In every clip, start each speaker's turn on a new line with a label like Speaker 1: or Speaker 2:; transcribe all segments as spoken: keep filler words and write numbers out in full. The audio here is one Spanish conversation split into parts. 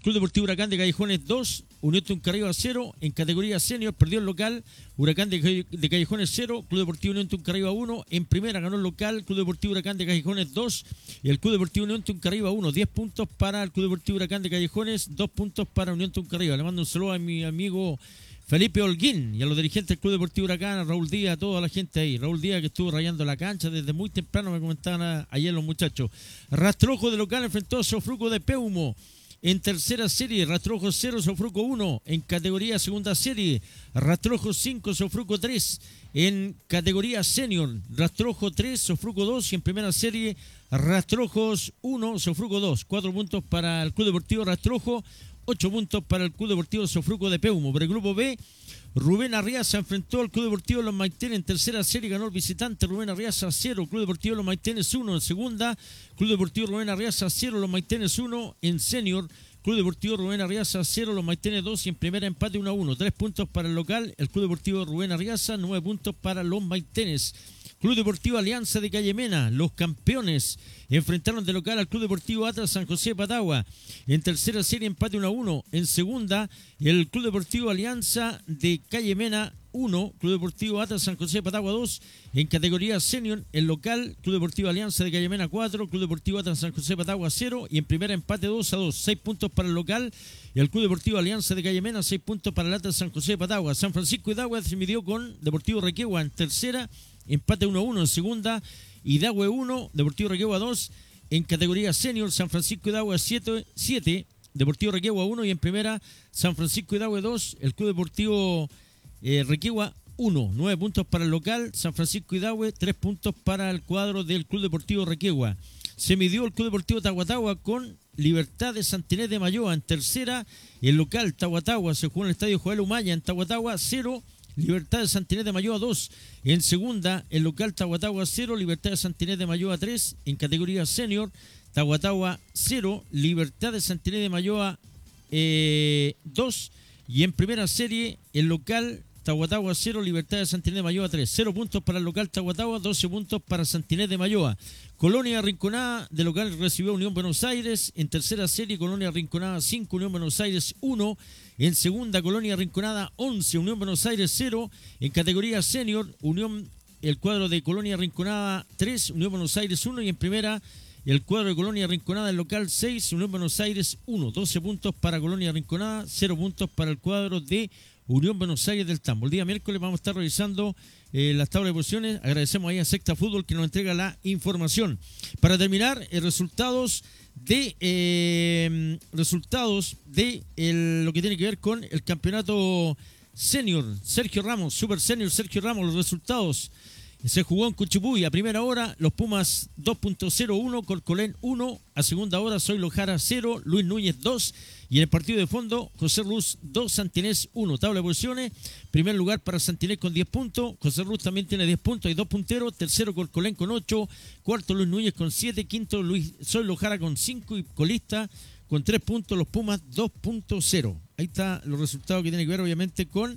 Speaker 1: Club Deportivo Huracán de Callejones dos, Unión Tuncarriba cero. En categoría senior perdió el local Huracán de, de Callejones cero, Club Deportivo Unión Tuncarriba uno. En primera ganó el local Club Deportivo Huracán de Callejones dos y el Club Deportivo Unión Tuncarriba uno. diez puntos para el Club Deportivo Huracán de Callejones, dos puntos para Unión Tuncarriba. Le mando un saludo a mi amigo Felipe Holguín y a los dirigentes del Club Deportivo Huracán, a Raúl Díaz, a toda la gente ahí. Raúl Díaz que estuvo rayando la cancha desde muy temprano, me comentaban ayer los muchachos. Rastrojo de local enfrentó a Sofruco de Peumo. En tercera serie, Rastrojo cero, Sofruco uno. En categoría segunda serie, Rastrojo cinco, Sofruco tres. En categoría senior, Rastrojo tres, Sofruco dos. Y en primera serie, Rastrojos uno, Sofruco dos. Cuatro puntos para el Club Deportivo Rastrojo, ocho puntos para el Club Deportivo Sofruco de Peumo. Por el grupo B, Rubén Arriaza enfrentó al Club Deportivo Los Maitenes. En tercera serie ganó el visitante Rubén Arriaza cero, Club Deportivo Los Maitenes uno. En segunda, Club Deportivo Rubén Arriaza cero, Los Maitenes uno. En senior, Club Deportivo Rubén Arriaza cero, Los Maitenes dos. Y en primera empate uno a uno. tres puntos para el local, el Club Deportivo Rubén Arriaza, nueve puntos para Los Maitenes. Club Deportivo Alianza de Callemena, los campeones, enfrentaron de local al Club Deportivo Atlas San José de Patagua. En tercera serie empate uno a uno. En segunda, el Club Deportivo Alianza de Callemena uno, Club Deportivo Atlas San José de Patagua dos. En categoría senior, el local, Club Deportivo Alianza de Callemena cuatro, Club Deportivo Atlas San José de Patagua cero. Y en primera empate dos a dos, seis puntos para el local, el Club Deportivo Alianza de Callemena, seis puntos para el Atlas San José de Patagua. San Francisco Idagua se midió con Deportivo Requegua en tercera, empate uno a uno. En segunda, Idagüe uno, Deportivo Requegua dos. En categoría senior, San Francisco Idagüe siete, Deportivo Requegua uno. Y en primera, San Francisco Idagüe dos, el Club Deportivo eh, Requegua uno. nueve puntos para el local, San Francisco Idagüe, tres puntos para el cuadro del Club Deportivo Requegua. Se midió el Club Deportivo Tahuatahua con Libertad de Santinés de Mayoa. En tercera, el local Tahuatahua se jugó en el estadio Joel Umaya en Tahuatahua cero, Libertad de Santinés de Mayoa dos. En segunda, el local Tahuatahua cero, Libertad de Santinés de Mayoa tres. En categoría senior, Tahuatahua cero, Libertad de Santinés de Mayoa eh, dos. Y en primera serie, el local Tahuatahua cero, Libertad de Santinés de Mayoa tres. cero puntos para el local Tahuatahua, doce puntos para Santinés de Mayoa. Colonia Rinconada de local recibió a Unión Buenos Aires. En tercera serie, Colonia Rinconada cinco, Unión Buenos Aires uno. En segunda, Colonia Rinconada once, Unión Buenos Aires cero. En categoría senior, Unión, el cuadro de Colonia Rinconada tres, Unión Buenos Aires uno. Y en primera, el cuadro de Colonia Rinconada, el local seis, Unión Buenos Aires uno. doce puntos para Colonia Rinconada, cero puntos para el cuadro de Unión Buenos Aires del Tambo. El día miércoles vamos a estar revisando eh, las tablas de posiciones. Agradecemos ahí a Secta Fútbol que nos entrega la información. Para terminar, eh, resultados de eh, resultados de el, lo que tiene que ver con el campeonato senior. Sergio Ramos, Super Senior Sergio Ramos, los resultados. Se jugó en Cuchipuy a primera hora, los Pumas dos punto cero uno, Corcolén uno, a segunda hora Zoilo Jara cero, Luis Núñez dos, y en el partido de fondo José Ruz dos, Santinés uno. Tabla de posiciones, primer lugar para Santinés con diez puntos, José Ruz también tiene diez puntos y dos punteros, tercero Corcolén con ocho, cuarto Luis Núñez con siete, quinto Luis Zoilo Jara con cinco y colista con tres puntos los Pumas dos punto cero. Ahí está los resultados que tienen que ver obviamente con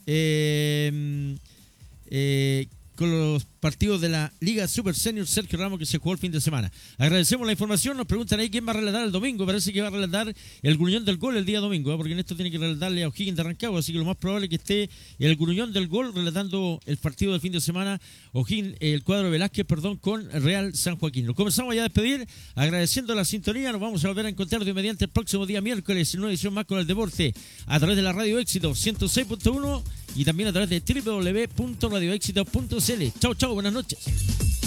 Speaker 1: eh, eh, con los partidos de la Liga Super Senior Sergio Ramos que se jugó el fin de semana. Agradecemos la información. Nos preguntan ahí quién va a relatar el domingo. Parece que va a relatar el Gruñón del Gol el día domingo, ¿eh? Porque en esto tiene que relatarle a O'Higgins de Rancagua, así que lo más probable es que esté el Gruñón del Gol relatando el partido del fin de semana, O'Higgins, el cuadro de Velázquez, perdón, con Real San Joaquín. Nos comenzamos ya a despedir agradeciendo la sintonía. Nos vamos a volver a encontrar de mediante el próximo día miércoles en una edición más con el deporte a través de la Radio Éxito ciento seis punto uno y también a través de doble u doble u doble u punto radio éxito punto c l. Chau, chau, buenas noches.